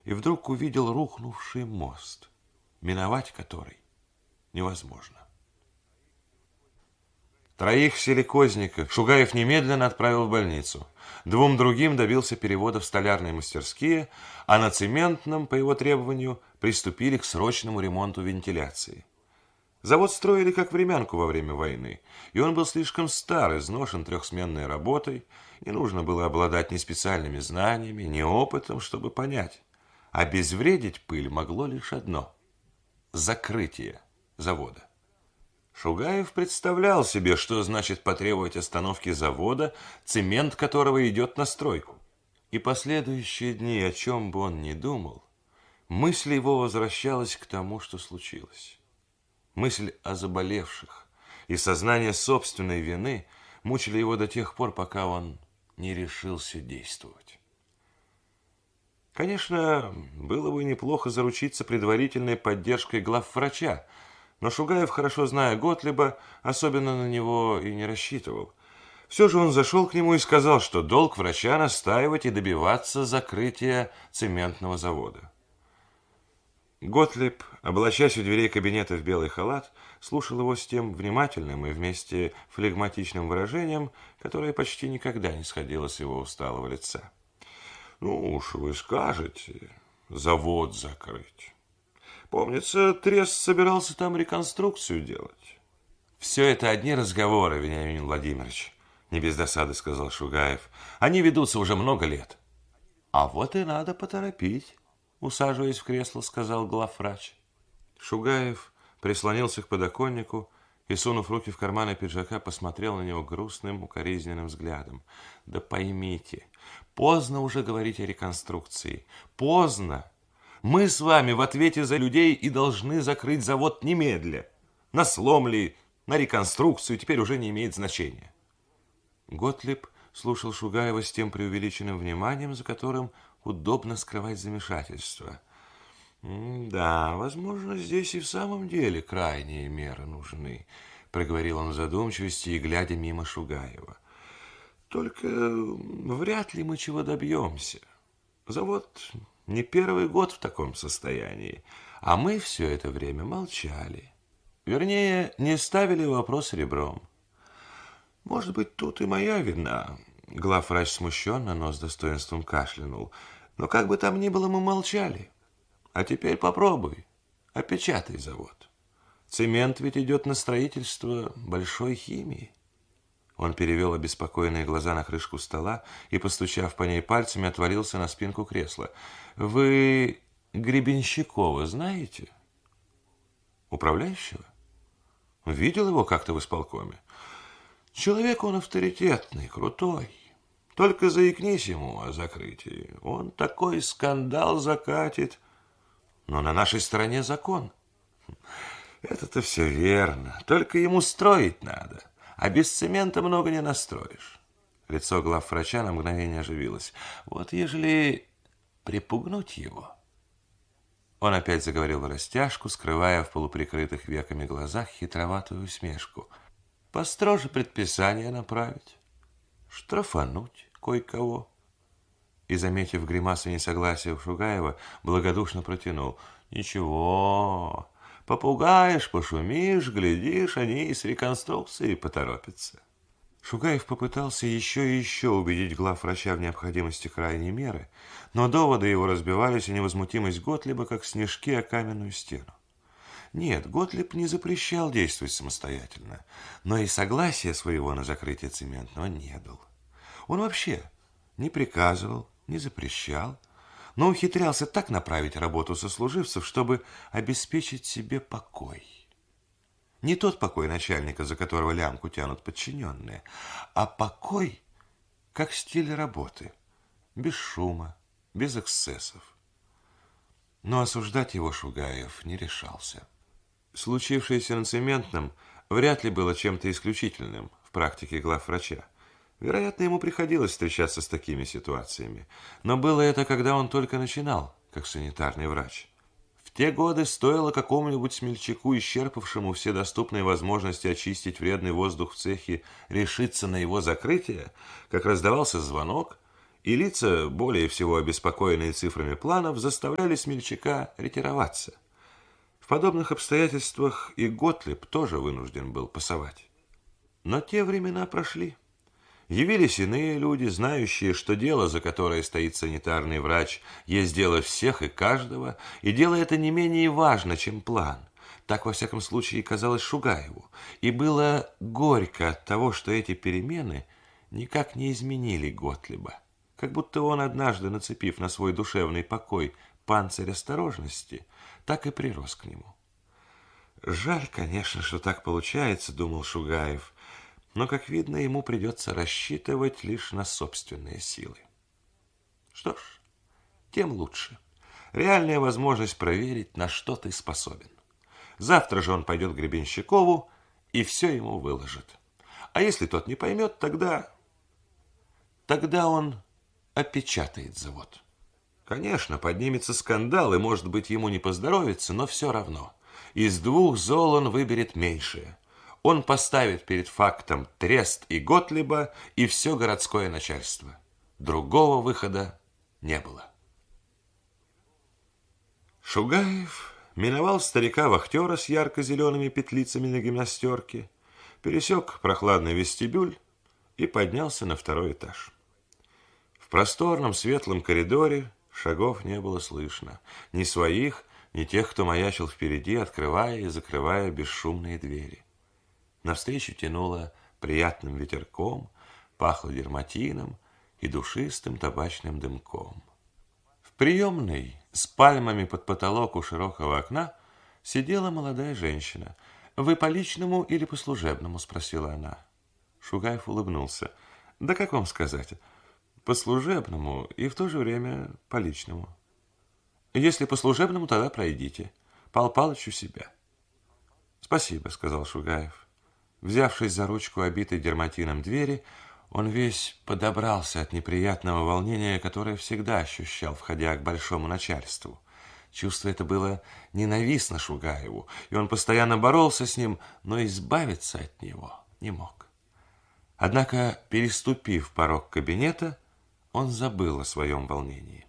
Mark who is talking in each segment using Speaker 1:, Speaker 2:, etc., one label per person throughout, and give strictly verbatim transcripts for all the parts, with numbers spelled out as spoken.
Speaker 1: и вдруг увидел рухнувший мост, миновать который невозможно. Троих силикозников Шугаев немедленно отправил в больницу. Двум другим добился перевода в столярные мастерские, а на цементном, по его требованию, приступили к срочному ремонту вентиляции. Завод строили как времянку во время войны, и он был слишком стар, изношен трехсменной работой, и нужно было обладать ни специальными знаниями, ни опытом, чтобы понять. Обезвредить пыль могло лишь одно – закрытие завода. Шугаев представлял себе, что значит потребовать остановки завода, цемент которого идет на стройку. И последующие дни, о чем бы он ни думал, мысль его возвращалась к тому, что случилось. Мысль о заболевших и сознание собственной вины мучили его до тех пор, пока он не решился действовать. Конечно, было бы неплохо заручиться предварительной поддержкой главврача, но Шугаев, хорошо зная Готлиба, особенно на него и не рассчитывал. Все же он зашел к нему и сказал, что долг врача настаивать и добиваться закрытия цементного завода. Готлиб, облачаясь у дверей кабинета в белый халат, слушал его с тем внимательным и вместе флегматичным выражением, которое почти никогда не сходило с его усталого лица. «Ну уж вы скажете, завод закрыть. Помнится, Трест собирался там реконструкцию делать». «Все это одни разговоры, Вениамин Владимирович», — не без досады сказал Шугаев. «Они ведутся уже много лет». «А вот и надо поторопить», — усаживаясь в кресло, сказал главврач. Шугаев прислонился к подоконнику и, сунув руки в карманы пиджака, посмотрел на него грустным, укоризненным взглядом. «Да поймите, поздно уже говорить о реконструкции. Поздно. Мы с вами в ответе за людей и должны закрыть завод немедля. На слом ли, на реконструкцию теперь уже не имеет значения». Готлиб слушал Шугаева с тем преувеличенным вниманием, за которым удобно скрывать замешательство. «Да, возможно, здесь и в самом деле крайние меры нужны», — проговорил он в задумчивости и глядя мимо Шугаева. «Только вряд ли мы чего добьемся. Завод не первый год в таком состоянии, а мы все это время молчали. Вернее, не ставили вопрос ребром. Может быть, тут и моя вина». Главврач смущенно, но с достоинством кашлянул. «Но как бы там ни было, мы молчали. А теперь попробуй, опечатай завод. Цемент ведь идет на строительство большой химии». Он перевел обеспокоенные глаза на крышку стола и, постучав по ней пальцами, отворился на спинку кресла. «Вы Гребенщикова знаете? Управляющего? Видел его как-то в исполкоме? Человек он авторитетный, крутой. Только заикнись ему о закрытии. Он такой скандал закатит. Но на нашей стороне закон». «Это-то все верно. Только ему строить надо. А без цемента много не настроишь». Лицо главврача на мгновение оживилось. «Вот ежели припугнуть его...» Он опять заговорил в растяжку, скрывая в полуприкрытых веками глазах хитроватую усмешку. «Построже предписание направить, штрафануть кое-кого». И, заметив гримасу несогласия у Шугаева, благодушно протянул: «Ничего, попугаешь, пошумишь, глядишь, они и с реконструкцией поторопятся». Шугаев попытался еще и еще убедить главврача в необходимости крайней меры, но доводы его разбивались, и невозмутимость Готлиба, как снежки о каменную стену. Нет, Готлиб не запрещал действовать самостоятельно, но и согласия своего на закрытие цементного не дал. Он вообще не приказывал, не запрещал, но ухитрялся так направить работу сослуживцев, чтобы обеспечить себе покой. Не тот покой начальника, за которого лямку тянут подчиненные, а покой как стиль работы, без шума, без эксцессов. Но осуждать его Шугаев не решался. Случившееся на цементном вряд ли было чем-то исключительным в практике главврача. Вероятно, ему приходилось встречаться с такими ситуациями, но было это, когда он только начинал, как санитарный врач. В те годы стоило какому-нибудь смельчаку, исчерпавшему все доступные возможности очистить вредный воздух в цехе, решиться на его закрытие, как раздавался звонок, и лица, более всего обеспокоенные цифрами планов, заставляли смельчака ретироваться. В подобных обстоятельствах и Готлиб тоже вынужден был пасовать. Но те времена прошли. Явились иные люди, знающие, что дело, за которое стоит санитарный врач, есть дело всех и каждого, и дело это не менее важно, чем план. Так, во всяком случае, казалось Шугаеву. И было горько от того, что эти перемены никак не изменили Готлиба. Как будто он, однажды нацепив на свой душевный покой панцирь осторожности, так и прирос к нему. «Жаль, конечно, что так получается», — думал Шугаев, но, как видно, ему придется рассчитывать лишь на собственные силы. Что ж, тем лучше. Реальная возможность проверить, на что ты способен. Завтра же он пойдет к Гребенщикову и все ему выложит. А если тот не поймет, тогда... Тогда он опечатает завод. Конечно, поднимется скандал, и, может быть, ему не поздоровится, но все равно. Из двух зол он выберет меньшее. Он поставит перед фактом Трест и Готлиба и все городское начальство. Другого выхода не было. Шугаев миновал старика-вахтера с ярко-зелеными петлицами на гимнастерке, пересек прохладный вестибюль и поднялся на второй этаж. В просторном светлом коридоре шагов не было слышно. Ни своих, ни тех, кто маячил впереди, открывая и закрывая бесшумные двери. Навстречу тянуло приятным ветерком, пахло дерматином и душистым табачным дымком. В приемной с пальмами под потолок у широкого окна сидела молодая женщина. «Вы по личному или по служебному?» – спросила она. Шугаев улыбнулся. «Да как вам сказать? По служебному и в то же время по личному. Если по служебному, тогда пройдите. Пал Палыч у себя». «Спасибо», – сказал Шугаев. Взявшись за ручку, обитой дерматином двери, он весь подобрался от неприятного волнения, которое всегда ощущал, входя к большому начальству. Чувство это было ненавистно Шугаеву, и он постоянно боролся с ним, но избавиться от него не мог. Однако, переступив порог кабинета, он забыл о своем волнении.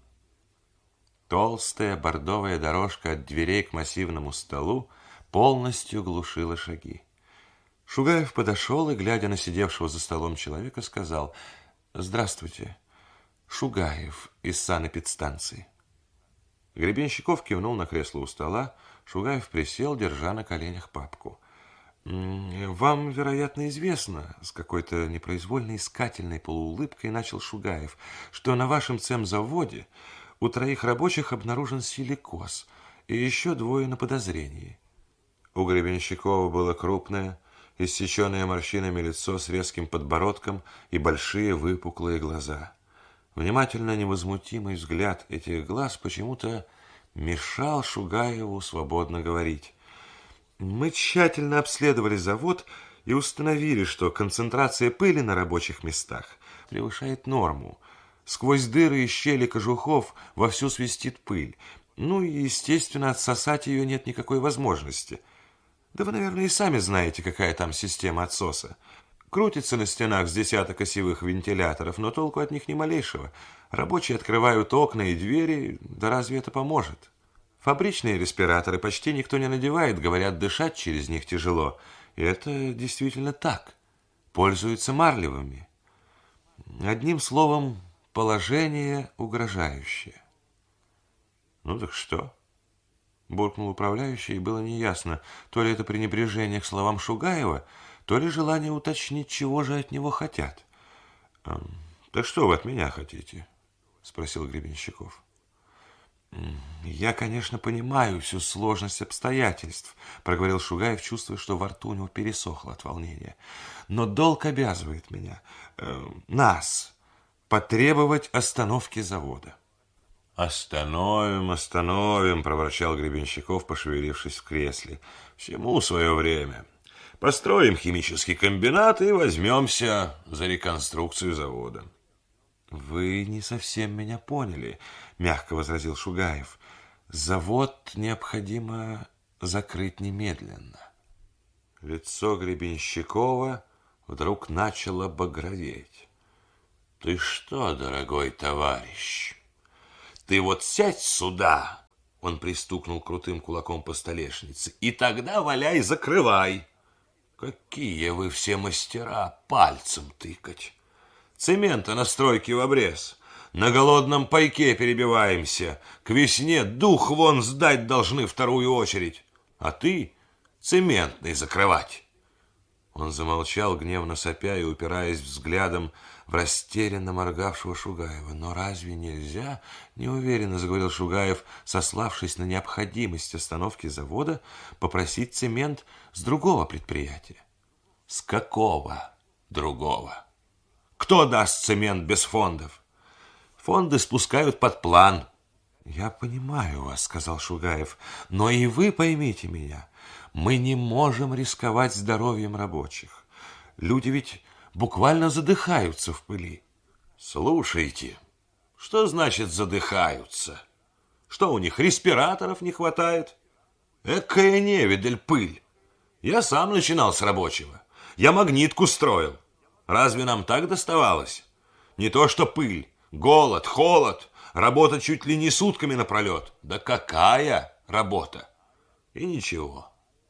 Speaker 1: Толстая бордовая дорожка от дверей к массивному столу полностью глушила шаги. Шугаев подошел и, глядя на сидевшего за столом человека, сказал: «Здравствуйте, Шугаев из санэпидстанции». Гребенщиков кивнул на кресло у стола. Шугаев присел, держа на коленях папку. «Вам, вероятно, известно, с какой-то непроизвольной искательной полуулыбкой начал Шугаев, что на вашем цемзаводе у троих рабочих обнаружен силикоз, и еще двое на подозрении». У Гребенщикова было крупное, иссеченное морщинами лицо с резким подбородком и большие выпуклые глаза. Внимательно невозмутимый взгляд этих глаз почему-то мешал Шугаеву свободно говорить. «Мы тщательно обследовали завод и установили, что концентрация пыли на рабочих местах превышает норму. Сквозь дыры и щели кожухов вовсю свистит пыль. Ну и, естественно, отсосать ее нет никакой возможности. Да вы, наверное, и сами знаете, какая там система отсоса. Крутится на стенах с десяток осевых вентиляторов, но толку от них ни малейшего. Рабочие открывают окна и двери, да разве это поможет? Фабричные респираторы почти никто не надевает, говорят, дышать через них тяжело. И это действительно так. Пользуются марлевыми. Одним словом, положение угрожающее». «Ну так что?» Буркнул управляющий, и было неясно, то ли это пренебрежение к словам Шугаева, то ли желание уточнить, чего же от него хотят. «Так что вы от меня хотите?» – спросил Гребенщиков. «Я, конечно, понимаю всю сложность обстоятельств», – проговорил Шугаев, чувствуя, что во рту у него пересохло от волнения. «Но долг обязывает меня, э, нас, потребовать остановки завода». «Остановим, остановим», – проворчал Гребенщиков, пошевелившись в кресле. «Всему свое время. Построим химический комбинат и возьмемся за реконструкцию завода». «Вы не совсем меня поняли», – мягко возразил Шугаев. «Завод необходимо закрыть немедленно». Лицо Гребенщикова вдруг начало багроветь. Ты что, дорогой товарищ, ты вот сядь сюда, он пристукнул крутым кулаком по столешнице, и тогда валяй, закрывай. Какие вы все мастера пальцем тыкать. Цемента на стройке в обрез. На голодном пайке перебиваемся. К весне дух вон сдать должны вторую очередь. А ты цементный закрывать. Он замолчал, гневно сопя и упираясь взглядом в растерянно моргавшего Шугаева. Но разве нельзя, неуверенно заговорил Шугаев, сославшись на необходимость остановки завода, попросить цемент с другого предприятия? С какого другого? Кто даст цемент без фондов? Фонды спускают под план. Я понимаю вас, сказал Шугаев, но и вы поймите меня. Мы не можем рисковать здоровьем рабочих. Люди ведь буквально задыхаются в пыли. Слушайте, что значит задыхаются? Что у них, респираторов не хватает? Экая невидаль пыль. Я сам начинал с рабочего. Я магнитку строил. Разве нам так доставалось? Не то что пыль, голод, холод, работа чуть ли не сутками напролет. Да какая работа? И ничего.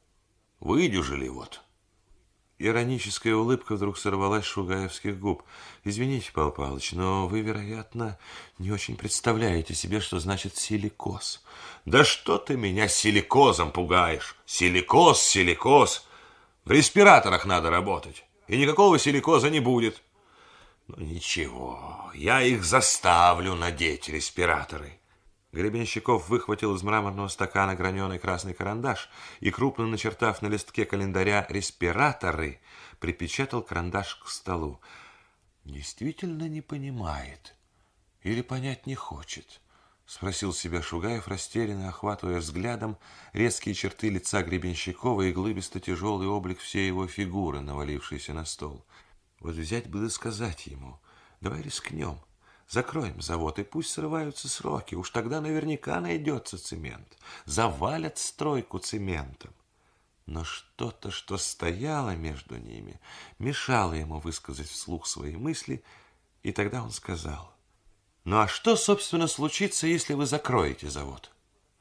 Speaker 1: Выдюжили вот. Ироническая улыбка вдруг сорвалась с шугаевских губ. Извините, Павел Павлович, но вы, вероятно, не очень представляете себе, что значит силикоз. Да что ты меня силикозом пугаешь? Силикоз, силикоз. В респираторах надо работать. И никакого силикоза не будет. Ну ничего, я их заставлю надеть респираторы. Гребенщиков выхватил из мраморного стакана граненый красный карандаш и, крупно начертав на листке календаря «респираторы», припечатал карандаш к столу. Действительно не понимает или понять не хочет? Спросил себя Шугаев, растерянно охватывая взглядом резкие черты лица Гребенщикова и глыбисто-тяжелый облик всей его фигуры, навалившейся на стол. Вот взять бы и сказать ему: давай рискнем. Закроем завод, и пусть срываются сроки. Уж тогда наверняка найдется цемент. Завалят стройку цементом. Но что-то, что стояло между ними, мешало ему высказать вслух свои мысли, и тогда он сказал: ну а что, собственно, случится, если вы закроете завод?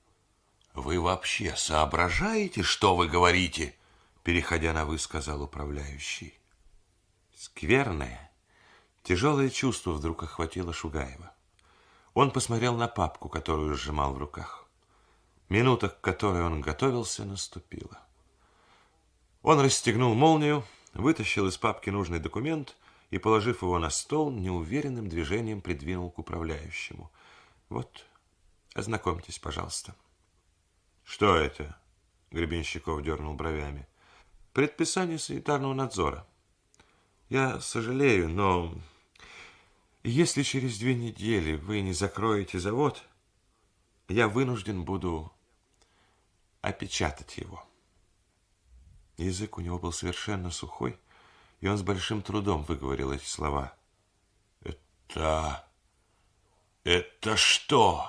Speaker 1: Вы вообще соображаете, что вы говорите? Переходя на «вы», сказал управляющий. Скверное, тяжелое чувство вдруг охватило Шугаева. Он посмотрел на папку, которую сжимал в руках. Минута, к которой он готовился, наступила. Он расстегнул молнию, вытащил из папки нужный документ и, положив его на стол, неуверенным движением придвинул к управляющему. Вот, ознакомьтесь, пожалуйста. Что это? Гребенщиков дернул бровями. Предписание санитарного надзора. Я сожалею, но если через две недели вы не закроете завод, я вынужден буду опечатать его. Язык у него был совершенно сухой, и он с большим трудом выговорил эти слова. Это... это что?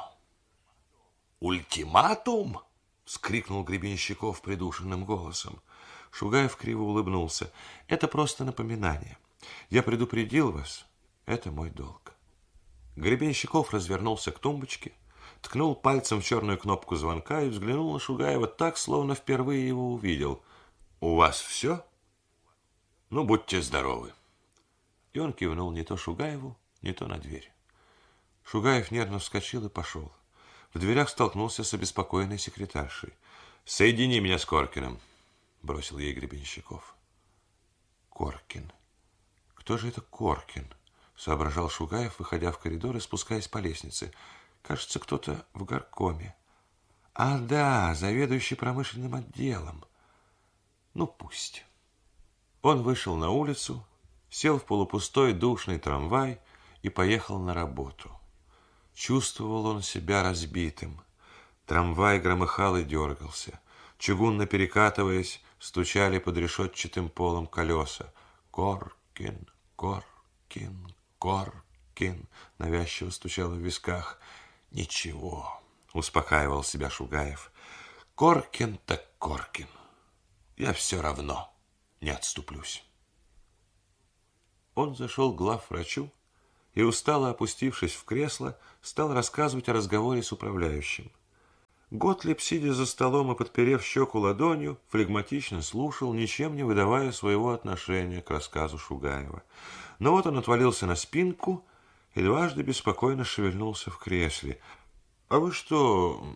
Speaker 1: Ультиматум? Вскрикнул Гребенщиков придушенным голосом. Шугаев криво улыбнулся. Это просто напоминание. Я предупредил вас. Это мой долг. Гребенщиков развернулся к тумбочке, ткнул пальцем в черную кнопку звонка и взглянул на Шугаева так, словно впервые его увидел. У вас все? Ну, будьте здоровы. И он кивнул не то Шугаеву, не то на дверь. Шугаев нервно вскочил и пошел. В дверях столкнулся с обеспокоенной секретаршей. Соедини меня с Коркиным, бросил ей Гребенщиков. Коркин. Кто же это Коркин? Соображал Шугаев, выходя в коридор и спускаясь по лестнице. Кажется, кто-то в горкоме. А, да, заведующий промышленным отделом. Ну, пусть. Он вышел на улицу, сел в полупустой душный трамвай и поехал на работу. Чувствовал он себя разбитым. Трамвай громыхал и дергался. Чугунно перекатываясь, стучали под решетчатым полом колеса. Коркин, Коркин, Коркин, навязчиво стучало в висках. Ничего, успокаивал себя Шугаев. Коркин так Коркин. Я все равно не отступлюсь. Он зашел к главврачу и, устало опустившись в кресло, стал рассказывать о разговоре с управляющим. Готлиб, сидя за столом и подперев щеку ладонью, флегматично слушал, ничем не выдавая своего отношения к рассказу Шугаева. Но вот он отвалился на спинку и дважды беспокойно шевельнулся в кресле. «А вы что,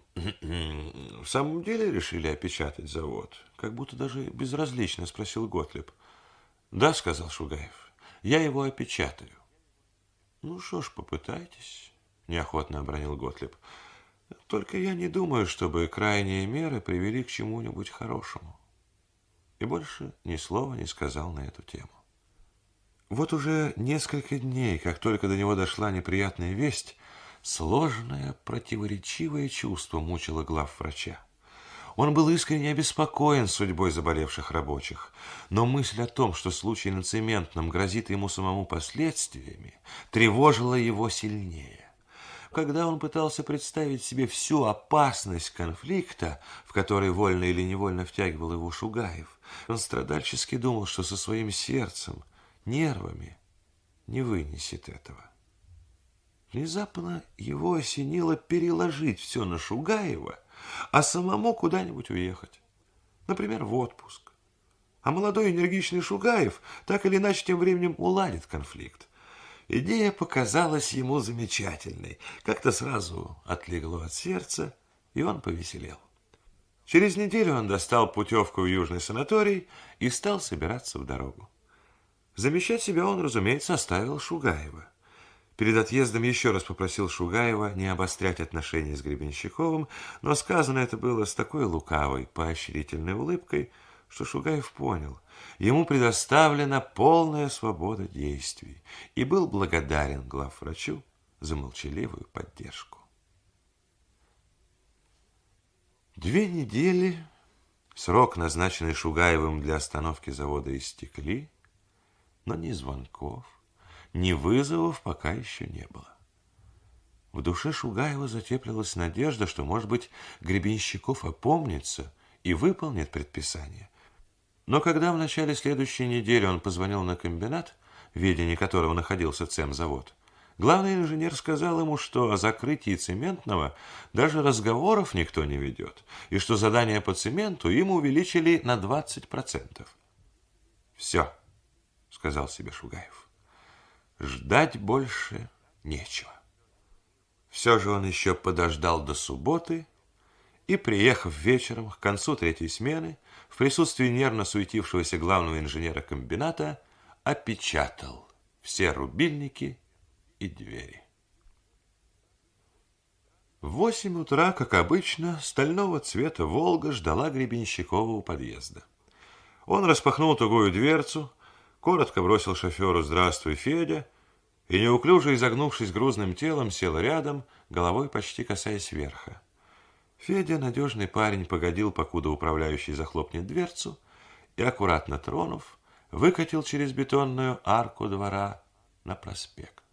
Speaker 1: в самом деле решили опечатать завод?» Как будто даже безразлично спросил Готлиб. «Да», — сказал Шугаев, — «я его опечатаю». «Ну что ж, попытайтесь», — неохотно обронил Готлиб. «Только я не думаю, чтобы крайние меры привели к чему-нибудь хорошему». И больше ни слова не сказал на эту тему. Вот уже несколько дней, как только до него дошла неприятная весть, сложное, противоречивое чувство мучило главврача. Он был искренне обеспокоен судьбой заболевших рабочих, но мысль о том, что случай на Цементном грозит ему самому последствиями, тревожила его сильнее. Когда он пытался представить себе всю опасность конфликта, в который вольно или невольно втягивал его Шугаев, он страдальчески думал, что со своим сердцем, нервами не вынесет этого. Внезапно его осенило переложить все на Шугаева, а самому куда-нибудь уехать, например, в отпуск. А молодой энергичный Шугаев так или иначе тем временем уладит конфликт. Идея показалась ему замечательной, как-то сразу отлегло от сердца, и он повеселел. Через неделю он достал путевку в южный санаторий и стал собираться в дорогу. Замещать себя он, разумеется, оставил Шугаева. Перед отъездом еще раз попросил Шугаева не обострять отношения с Гребенщиковым, но сказано это было с такой лукавой, поощрительной улыбкой, что Шугаев понял, ему предоставлена полная свобода действий, и был благодарен главврачу за молчаливую поддержку. Две недели, срок, назначенный Шугаевым для остановки завода, истекли, но ни звонков, ни вызовов пока еще не было. В душе Шугаева затеплилась надежда, что, может быть, Гребенщиков опомнится и выполнит предписание. Но когда в начале следующей недели он позвонил на комбинат, в ведении которого находился цемзавод, главный инженер сказал ему, что о закрытии Цементного даже разговоров никто не ведет, и что задание по цементу ему увеличили на двадцать процентов. «Все», — сказал себе Шугаев, — «ждать больше нечего». Все же он еще подождал до субботы и, приехав вечером к концу третьей смены, в присутствии нервно суетившегося главного инженера комбината, опечатал все рубильники и двери. В восемь утра, как обычно, стального цвета «Волга» ждала Гребенщикова у подъезда. Он распахнул тугую дверцу, коротко бросил шоферу «Здравствуй, Федя», и, неуклюже изогнувшись грузным телом, сел рядом, головой почти касаясь верха. Федя, надежный парень, погодил, покуда управляющий захлопнет дверцу, и, аккуратно тронув, выкатил через бетонную арку двора на проспект.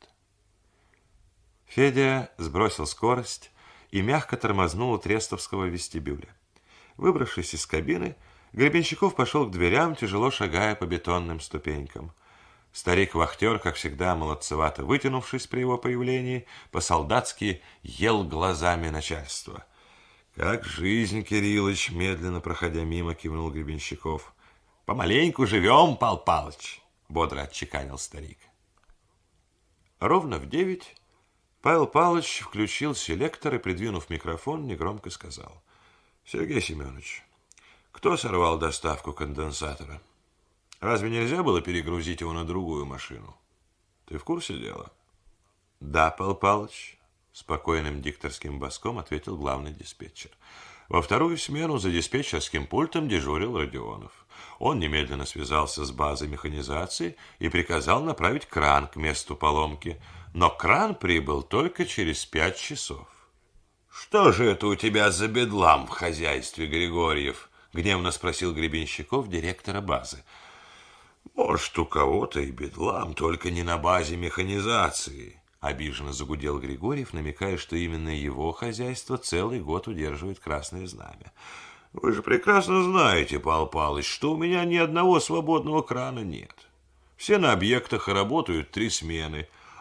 Speaker 1: Федя сбросил скорость и мягко тормознул у Трестовского вестибюля. Выбравшись из кабины, Гребенщиков пошел к дверям, тяжело шагая по бетонным ступенькам. Старик-вахтер, как всегда, молодцевато вытянувшись при его появлении, по-солдатски ел глазами начальства. «Как жизнь, Кириллыч!» — медленно проходя мимо, кивнул Гребенщиков. «Помаленьку живем, Пал Палыч!» — бодро отчеканил старик. Ровно в девять Павел Павлович включил селектор и, придвинув микрофон, негромко сказал: «Сергей Семенович, кто сорвал доставку конденсатора? Разве нельзя было перегрузить его на другую машину? Ты в курсе дела?» «Да, Павел Павлович», — спокойным дикторским баском ответил главный диспетчер. Во вторую смену за диспетчерским пультом дежурил Родионов. Он немедленно связался с базой механизации и приказал направить кран к месту поломки. Но кран прибыл только через пять часов. «Что же это у тебя за бедлам в хозяйстве, Григорьев?» — гневно спросил Гребенщиков директора базы. «Может, у кого-то и бедлам, только не на базе механизации», — обиженно загудел Григорьев, намекая, что именно его хозяйство целый год удерживает красное знамя. «Вы же прекрасно знаете, Пал Палыч, что у меня ни одного свободного крана нет. Все на объектах и работают три смены,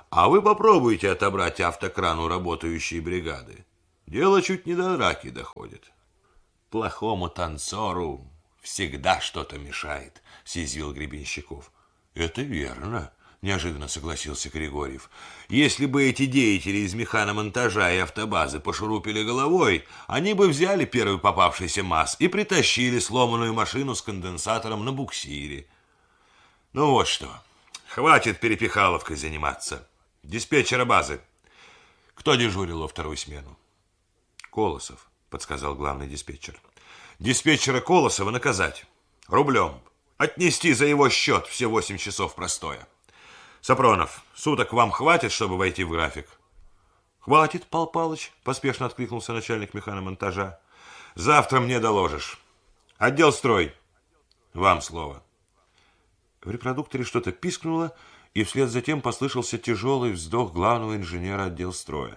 Speaker 1: А вы попробуйте отобрать автокран у работающей бригады. Дело чуть не до драки доходит. Плохому танцору всегда что-то мешает, съязвил Гребенщиков. Это верно, неожиданно согласился Григорьев. Если бы эти деятели из механомонтажа и автобазы пошурупили головой, они бы взяли первый попавшийся МАЗ и притащили сломанную машину с конденсатором на буксире. Ну вот что, хватит перепихаловкой заниматься. Диспетчера базы. Кто дежурил во вторую смену? Колосов, подсказал главный диспетчер. Диспетчера Колосова наказать. Рублем. Отнести за его счет все восемь часов простоя. Сапронов, суток вам хватит, чтобы войти в график? Хватит, Пал Палыч, поспешно откликнулся начальник механомонтажа. Завтра мне доложишь. Отдел строй. Вам слово. В репродукторе что-то пискнуло, и вслед за тем послышался тяжелый вздох главного инженера отделстроя.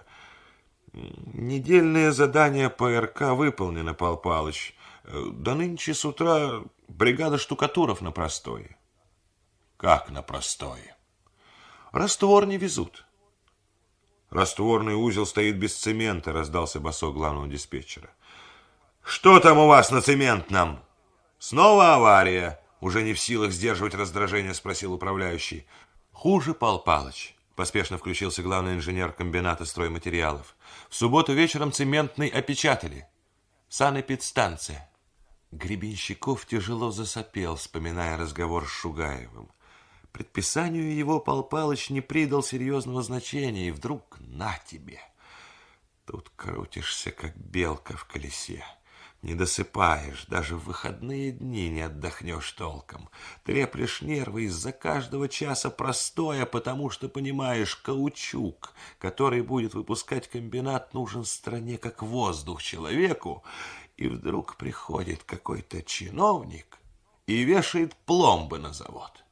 Speaker 1: Недельное задание по эр ка выполнено, Пал Палыч. До нынче с утра бригада штукатуров на простое. Как на простое? Раствор не везут. Растворный узел стоит без цемента, раздался басок главного диспетчера. Что там у вас на цементном? Снова авария? Уже не в силах сдерживать раздражение, спросил управляющий. Хуже, Пал Палыч. Поспешно включился главный инженер комбината стройматериалов. В субботу вечером цементный опечатали. Санэпидстанция. Гребенщиков тяжело засопел, вспоминая разговор с Шугаевым. Предписанию его Пал Палыч не придал серьезного значения, и вдруг на тебе. Тут крутишься, как белка в колесе. Не досыпаешь, даже в выходные дни не отдохнешь толком. Треплешь нервы из-за каждого часа простоя, потому что понимаешь, каучук, который будет выпускать комбинат, нужен стране как воздух человеку. И вдруг приходит какой-то чиновник и вешает пломбы на завод.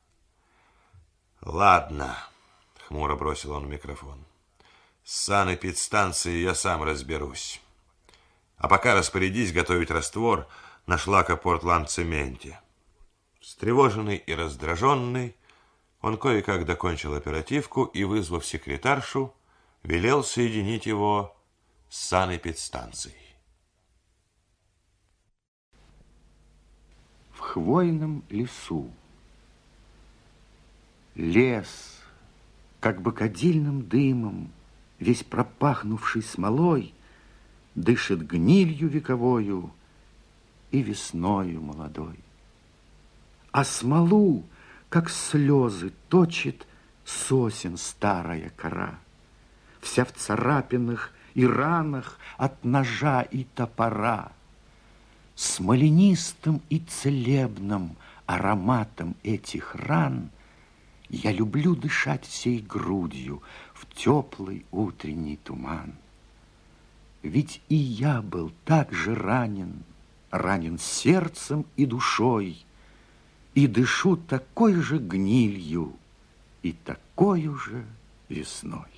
Speaker 1: Ладно, хмуро бросил он в микрофон. С санэпидстанцией я сам разберусь. А пока распорядись готовить раствор на шлакопортландцементе. Встревоженный и раздраженный, он кое-как докончил оперативку и, вызвав секретаршу, велел соединить его с санэпидстанцией.
Speaker 2: В хвойном лесу. Лес, как бы кадильным дымом, весь пропахнувший смолой, дышит гнилью вековою и весною молодой. А смолу, как слезы, точит сосен старая кора, вся в царапинах и ранах от ножа и топора. Смоленистым и целебным ароматом этих ран я люблю дышать всей грудью в теплый утренний туман. Ведь и я был так же ранен, ранен сердцем и душой, и дышу такой же гнилью и такой же весной.